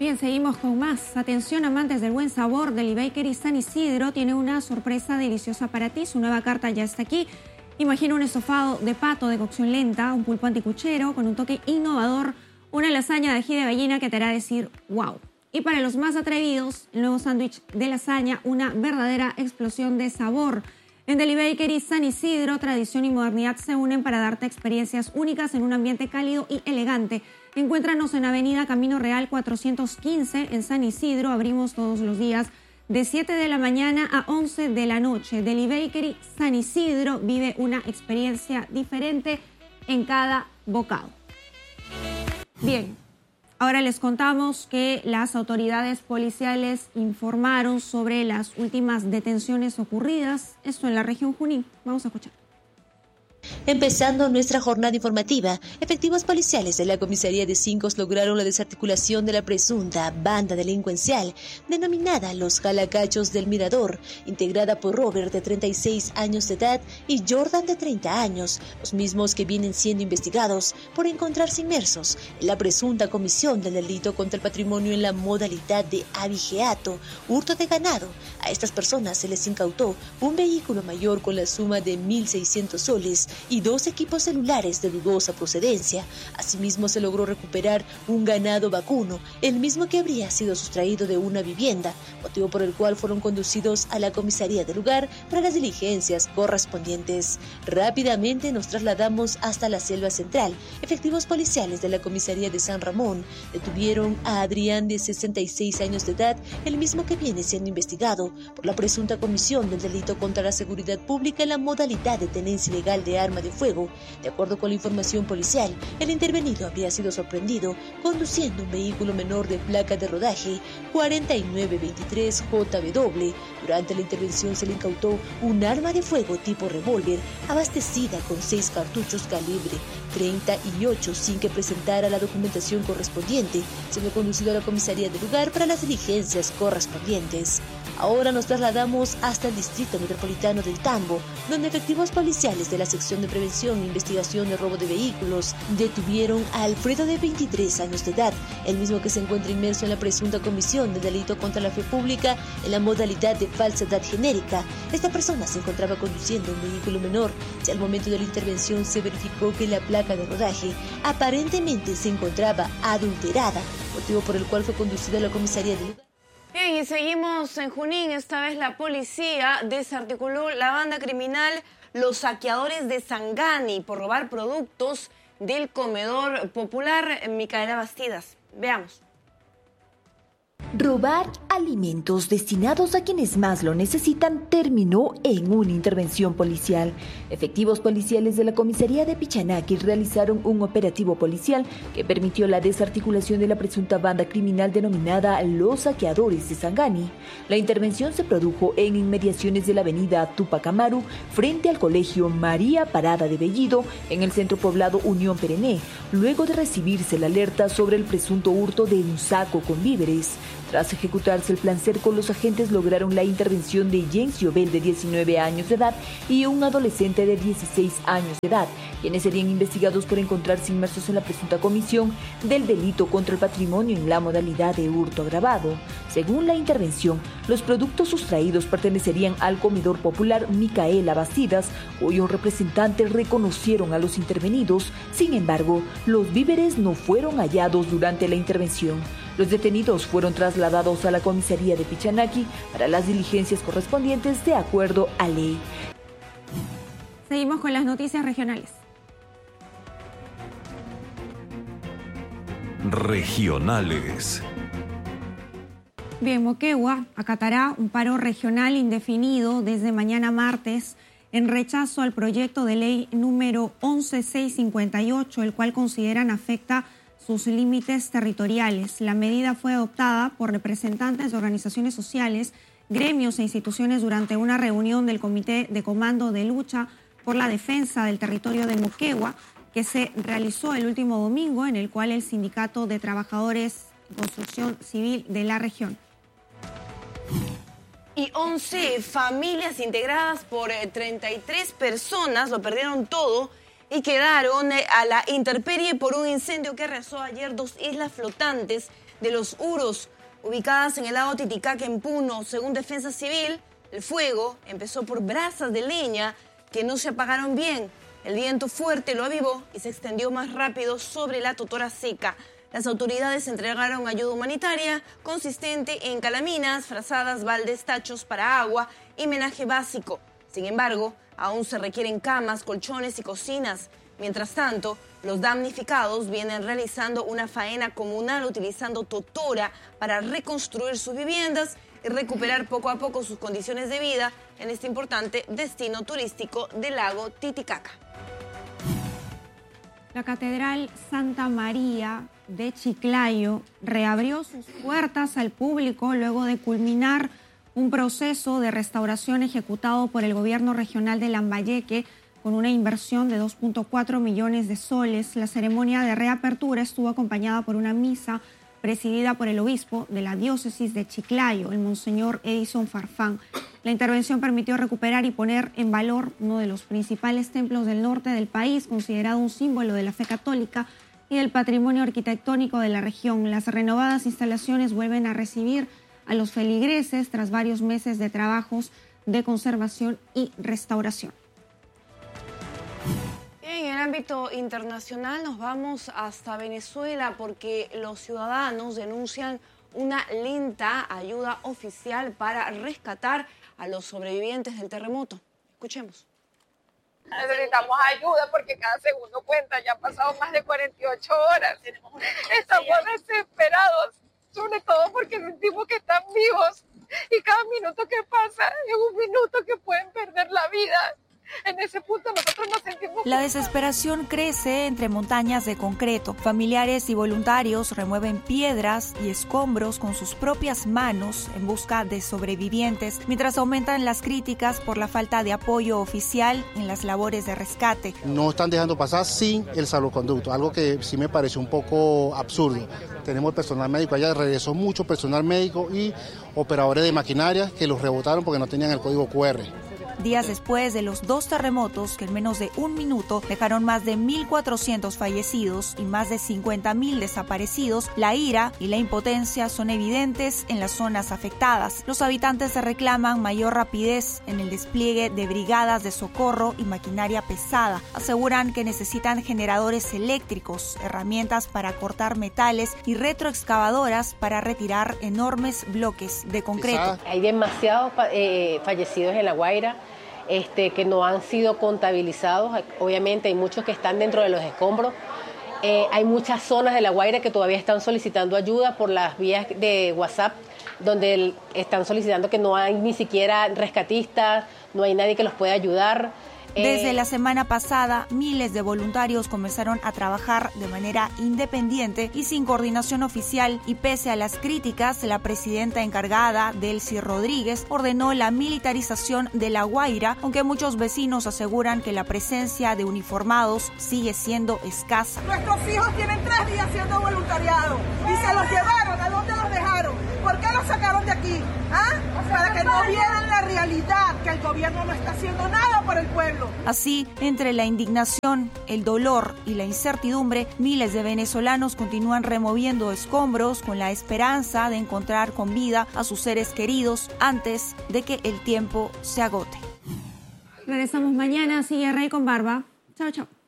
Bien, seguimos con más. Atención, amantes del buen sabor. Deli Bakery San Isidro tiene una sorpresa deliciosa para ti. Su nueva carta ya está aquí. Imagina un estofado de pato de cocción lenta, un pulpo anticuchero con un toque innovador, una lasaña de ají de gallina que te hará decir wow. Y para los más atrevidos, el nuevo sándwich de lasaña, una verdadera explosión de sabor. En Deli Bakery San Isidro, tradición y modernidad se unen para darte experiencias únicas en un ambiente cálido y elegante. Encuéntranos en Avenida Camino Real 415 en San Isidro. Abrimos todos los días de 7 de la mañana a 11 de la noche. Deli Bakery San Isidro vive una experiencia diferente en cada bocado. Bien, ahora les contamos que las autoridades policiales informaron sobre las últimas detenciones ocurridas, esto en la región Junín. Vamos a escuchar. Empezando nuestra jornada informativa, efectivos policiales de la comisaría de Cincos lograron la desarticulación de la presunta banda delincuencial denominada Los Jalacachos del Mirador, integrada por Robert, de 36 años de edad, y Jordan, de 30 años, los mismos que vienen siendo investigados por encontrarse inmersos en la presunta comisión del delito contra el patrimonio en la modalidad de abigeato, hurto de ganado. A estas personas se les incautó un vehículo mayor con la suma de 1.600 soles y 2 equipos celulares de dudosa procedencia. Asimismo, se logró recuperar un ganado vacuno, el mismo que habría sido sustraído de una vivienda, motivo por el cual fueron conducidos a la comisaría del lugar para las diligencias correspondientes. Rápidamente nos trasladamos hasta la Selva Central. Efectivos policiales de la comisaría de San Ramón detuvieron a Adrián, de 66 años de edad, el mismo que viene siendo investigado por la presunta comisión del delito contra la seguridad pública en la modalidad de tenencia ilegal de arma de fuego. De acuerdo con la información policial, el intervenido habría sido sorprendido conduciendo un vehículo menor de placa de rodaje 4923JW. Durante la intervención se le incautó un arma de fuego tipo revólver abastecida con 6 cartuchos calibre 38 sin que presentara la documentación correspondiente, siendo conducido a la comisaría del lugar para las diligencias correspondientes. Ahora nos trasladamos hasta el Distrito Metropolitano del Tambo, donde efectivos policiales de la Sección de Prevención e Investigación de Robo de Vehículos detuvieron a Alfredo, de 23 años de edad, el mismo que se encuentra inmerso en la presunta comisión del delito contra la fe pública en la modalidad de falsedad genérica. Esta persona se encontraba conduciendo un vehículo menor y al momento de la intervención se verificó que la placa de rodaje aparentemente se encontraba adulterada, motivo por el cual fue conducido a la comisaría del lugar. Bien, y seguimos en Junín. Esta vez la policía desarticuló la banda criminal Los Saqueadores de Sangani por robar productos del comedor popular. Micaela Bastidas, veamos. Robar alimentos destinados a quienes más lo necesitan terminó en una intervención policial. Efectivos policiales de la comisaría de Pichanaki realizaron un operativo policial que permitió la desarticulación de la presunta banda criminal denominada Los Saqueadores de Sangani. La intervención se produjo en inmediaciones de la avenida Tupac Amaru, frente al colegio María Parada de Bellido, en el centro poblado Unión Perené, luego de recibirse la alerta sobre el presunto hurto de un saco con víveres. Tras ejecutarse el plan cerco, los agentes lograron la intervención de Jens Jovel, de 19 años de edad, y un adolescente de 16 años de edad, quienes serían investigados por encontrarse inmersos en la presunta comisión del delito contra el patrimonio en la modalidad de hurto agravado. Según la intervención, los productos sustraídos pertenecerían al comedor popular Micaela Bastidas, cuyos representantes reconocieron a los intervenidos. Sin embargo, los víveres no fueron hallados durante la intervención. Los detenidos fueron trasladados a la comisaría de Pichanaki para las diligencias correspondientes de acuerdo a ley. Seguimos con las noticias regionales. Regionales. Bien, Moquegua acatará un paro regional indefinido desde mañana martes en rechazo al proyecto de ley número 11658, el cual consideran afecta sus límites territoriales. La medida fue adoptada por representantes de organizaciones sociales, gremios e instituciones durante una reunión del Comité de Comando de Lucha por la Defensa del Territorio de Moquegua, que se realizó el último domingo, en el cual el Sindicato de Trabajadores de Construcción Civil de la región. Y 11 familias integradas por 33 personas lo perdieron todo y quedaron a la intemperie por un incendio que arrasó ayer 2 islas flotantes de los Uros, ubicadas en el lago Titicaca, en Puno. Según Defensa Civil, el fuego empezó por brasas de leña que no se apagaron bien. El viento fuerte lo avivó y se extendió más rápido sobre la totora seca. Las autoridades entregaron ayuda humanitaria consistente en calaminas, frazadas, baldes, tachos para agua y menaje básico. Sin embargo, aún se requieren camas, colchones y cocinas. Mientras tanto, los damnificados vienen realizando una faena comunal utilizando totora para reconstruir sus viviendas y recuperar poco a poco sus condiciones de vida en este importante destino turístico del lago Titicaca. La Catedral Santa María de Chiclayo reabrió sus puertas al público luego de culminar un proceso de restauración ejecutado por el gobierno regional de Lambayeque con una inversión de 2.4 millones de soles. La ceremonia de reapertura estuvo acompañada por una misa presidida por el obispo de la diócesis de Chiclayo, el monseñor Edison Farfán. La intervención permitió recuperar y poner en valor uno de los principales templos del norte del país, considerado un símbolo de la fe católica y del patrimonio arquitectónico de la región. Las renovadas instalaciones vuelven a recibir a los feligreses tras varios meses de trabajos de conservación y restauración. En el ámbito internacional nos vamos hasta Venezuela porque los ciudadanos denuncian una lenta ayuda oficial para rescatar a los sobrevivientes del terremoto. Escuchemos. Necesitamos ayuda porque cada segundo cuenta, ya han pasado más de 48 horas. Estamos desesperados, sobre todo porque sentimos que están vivos y cada minuto que pasa es un minuto que pueden perder la vida. En ese punto nosotros nos sentimos... La desesperación crece entre montañas de concreto. Familiares y voluntarios remueven piedras y escombros con sus propias manos en busca de sobrevivientes, mientras aumentan las críticas por la falta de apoyo oficial en las labores de rescate. No están dejando pasar sin el salvoconducto, algo que sí me parece un poco absurdo. Tenemos personal médico allá, regresó mucho personal médico y operadores de maquinaria que los rebotaron porque no tenían el código QR. Días después de los 2 terremotos que en menos de un minuto dejaron más de 1.400 fallecidos y más de 50.000 desaparecidos, la ira y la impotencia son evidentes en las zonas afectadas. Los habitantes reclaman mayor rapidez en el despliegue de brigadas de socorro y maquinaria pesada. Aseguran que necesitan generadores eléctricos, herramientas para cortar metales y retroexcavadoras para retirar enormes bloques de concreto. Hay demasiados fallecidos en La Guaira. Que no han sido contabilizados. Obviamente hay muchos que están dentro de los escombros. Hay muchas zonas de La Guaira que todavía están solicitando ayuda por las vías de WhatsApp, donde están solicitando que no hay ni siquiera rescatistas, no hay nadie que los pueda ayudar. Desde la semana pasada, miles de voluntarios comenzaron a trabajar de manera independiente y sin coordinación oficial, y pese a las críticas, la presidenta encargada, Delcy Rodríguez, ordenó la militarización de La Guaira, aunque muchos vecinos aseguran que la presencia de uniformados sigue siendo escasa. Nuestros hijos tienen 3 días siendo voluntariados y se los llevaron. ¿A dónde los dejaron? ¿Por qué los sacaron de aquí? Para que no vieran la realidad, que el gobierno no está haciendo nada por el pueblo. Así, entre la indignación, el dolor y la incertidumbre, miles de venezolanos continúan removiendo escombros con la esperanza de encontrar con vida a sus seres queridos antes de que el tiempo se agote. Regresamos mañana. Sigue Rey con Barba. Chao, chao.